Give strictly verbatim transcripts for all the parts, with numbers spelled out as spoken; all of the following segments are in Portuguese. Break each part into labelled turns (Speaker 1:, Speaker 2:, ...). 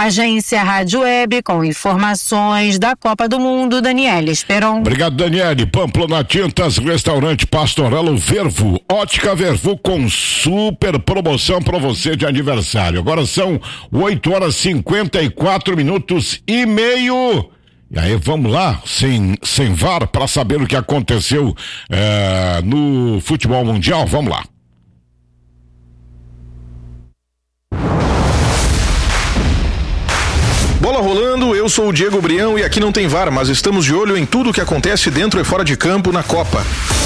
Speaker 1: Agência Rádio Web com informações da Copa do Mundo, Daniela Esperon.
Speaker 2: Obrigado, Daniele. Pamplona Tintas, Restaurante Pastorello, Vervu, Ótica Vervu com super promoção para você de aniversário. Agora são oito horas e cinquenta e quatro minutos e meio. E aí vamos lá, sem, sem V A R, para saber o que aconteceu é, no futebol mundial. Vamos lá.
Speaker 3: Bola rolando, eu sou o Diego Brião e aqui não tem V A R, mas estamos de olho em tudo o que acontece dentro e fora de campo na Copa.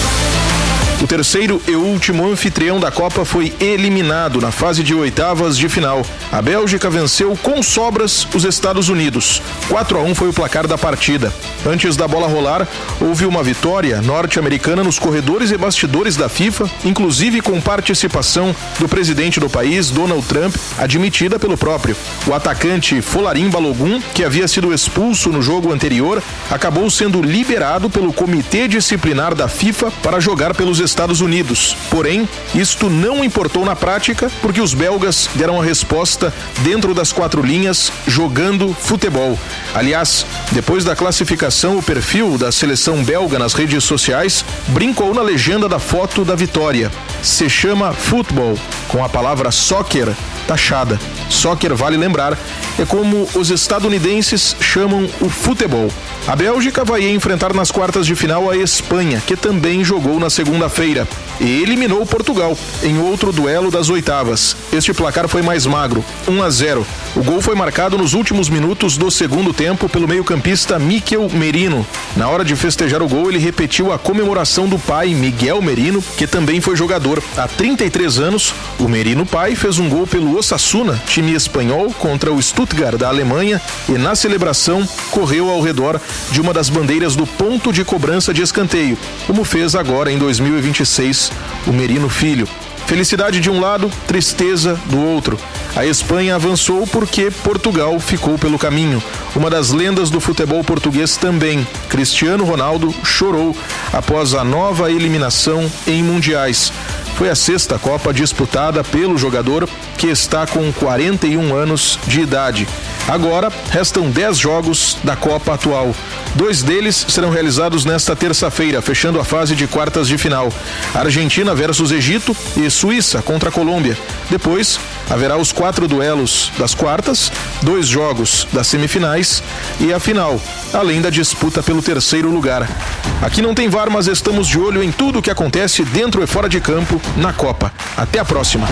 Speaker 3: O terceiro e último anfitrião da Copa foi eliminado na fase de oitavas de final. A Bélgica venceu com sobras os Estados Unidos. quatro a um foi o placar da partida. Antes da bola rolar, houve uma vitória norte-americana nos corredores e bastidores da FIFA, inclusive com participação do presidente do país, Donald Trump, admitida pelo próprio. O atacante Folarin Balogun, que havia sido expulso no jogo anterior, acabou sendo liberado pelo Comitê Disciplinar da FIFA para jogar pelos Estados Unidos. Porém, isto não importou na prática, porque os belgas deram a resposta dentro das quatro linhas, jogando futebol. Aliás, depois da classificação, o perfil da seleção belga nas redes sociais brincou na legenda da foto da vitória. Se chama futebol, com a palavra soccer taxada. Soccer, vale lembrar, é como os estadunidenses chamam o futebol. A Bélgica vai enfrentar nas quartas de final a Espanha, que também jogou na segunda-feira, e eliminou Portugal em outro duelo das oitavas. Este placar foi mais magro, um a zero. O gol foi marcado nos últimos minutos do segundo tempo pelo meio-campista Mikel Merino. Na hora de festejar o gol, ele repetiu a comemoração do pai, Miguel Merino, que também foi jogador. Há trinta e três anos, o Merino pai fez um gol pelo Osasuna, time espanhol, contra o Stuttgart da Alemanha, e na celebração correu ao redor de uma das bandeiras do ponto de cobrança de escanteio, como fez agora em dois mil e vinte e seis o Merino filho. Felicidade de um lado, tristeza do outro. A Espanha avançou porque Portugal ficou pelo caminho. Uma das lendas do futebol português também, Cristiano Ronaldo, chorou após a nova eliminação em mundiais. Foi a sexta Copa disputada pelo jogador, que está com quarenta e um anos de idade. Agora, restam dez jogos da Copa atual. Dois deles serão realizados nesta terça-feira, fechando a fase de quartas de final. Argentina versus Egito e Suíça contra a Colômbia. Depois, haverá os quatro duelos das quartas, dois jogos das semifinais e a final, além da disputa pelo terceiro lugar. Aqui não tem V A R, mas estamos de olho em tudo o que acontece dentro e fora de campo na Copa. Até a próxima.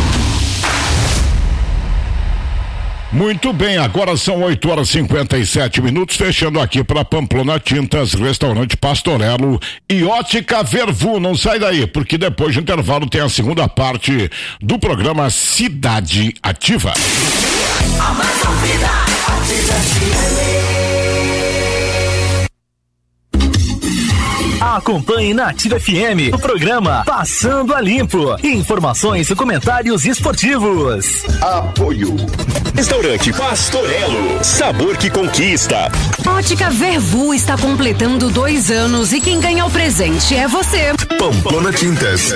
Speaker 2: Muito bem, agora são oito horas e cinquenta e sete minutos, fechando aqui para Pamplona Tintas, Restaurante Pastorello e Ótica Vervu. Não sai daí, porque depois do intervalo tem a segunda parte do programa Cidade Ativa.
Speaker 4: A mais ouvida, Ativa F M.
Speaker 5: Acompanhe na Ativa F M o programa Passando a Limpo. Informações e comentários esportivos.
Speaker 6: Apoio. Restaurante Pastorello, sabor que conquista.
Speaker 7: Ótica Vervu está completando dois anos e quem ganha o presente é você.
Speaker 6: Pamplona Tintas.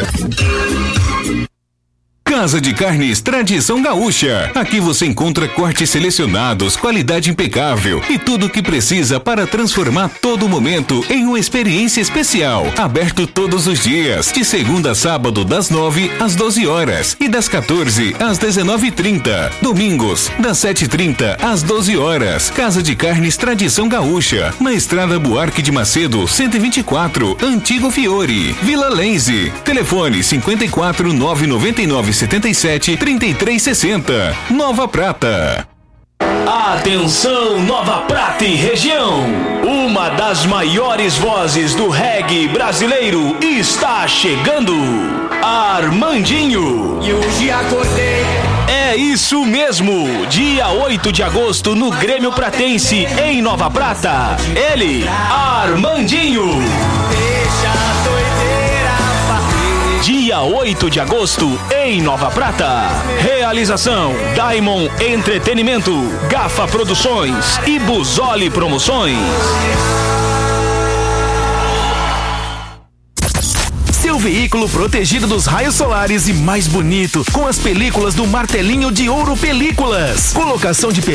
Speaker 6: Casa de Carnes Tradição Gaúcha. Aqui você encontra cortes selecionados, qualidade impecável e tudo o que precisa para transformar todo momento em uma experiência especial. Aberto todos os dias, de segunda a sábado, das nove às doze horas e das quatorze às dezenove e trinta. Domingos, das sete e trinta às doze horas. Casa de Carnes Tradição Gaúcha, na Estrada Buarque de Macedo, cento e vinte e quatro, Antigo Fiore, Vila Lense. Telefone cinquenta e quatro, nove noventa e nove, setenta e sete, trinta e três sessenta. Nova Prata.
Speaker 8: Atenção, Nova Prata e região. Uma das maiores vozes do reggae brasileiro está chegando. Armandinho.
Speaker 4: E hoje acordei.
Speaker 8: É isso mesmo. Dia oito de agosto no Grêmio Pratense, em Nova Prata. Ele, Armandinho.
Speaker 4: Deixa a doideira bater.
Speaker 8: Dia oito de agosto, em Nova Prata. Realização: Diamond Entretenimento, Gafa Produções e Busoli Promoções.
Speaker 5: Seu veículo protegido dos raios solares e mais bonito, com as películas do Martelinho de Ouro Películas. Colocação de